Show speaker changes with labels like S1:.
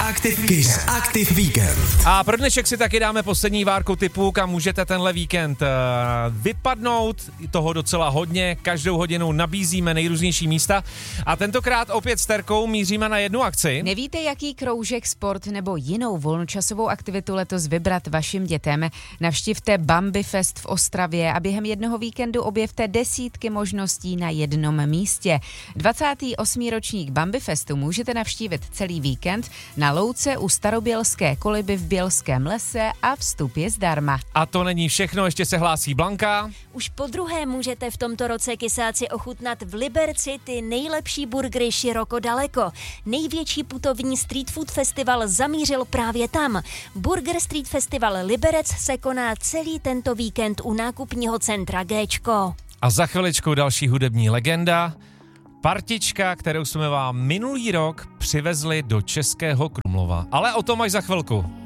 S1: Aktiv Víkend.
S2: A pro dnešek si taky dáme poslední várku tipů, kam můžete tenhle víkend vypadnout. Toho docela hodně, každou hodinu nabízíme nejrůznější místa. A tentokrát opět s Terkou míříme na jednu akci.
S3: Nevíte, jaký kroužek, sport nebo jinou volnočasovou aktivitu letos vybrat vašim dětem? Navštivte Bambi Fest v Ostravě a během jednoho víkendu objevte desítky možností na jednom místě. 28. ročník Bambi Festu můžete navštívit celý víkend na louce u Starobělské koliby v Bělském lese a vstup je zdarma.
S2: A to není všechno, ještě se hlásí Blanka.
S4: Už podruhé můžete v tomto roce kysáci ochutnat v Liberci ty nejlepší burgery široko daleko. Největší putovní street food festival zamířil právě tam. Burger Street Festival Liberec se koná celý tento víkend u nákupního centra Géčko.
S2: A za chviličkou další hudební legenda. Partička, kterou jsme vám minulý rok přivezli do Českého Krumlova. Ale o tom až za chvilku.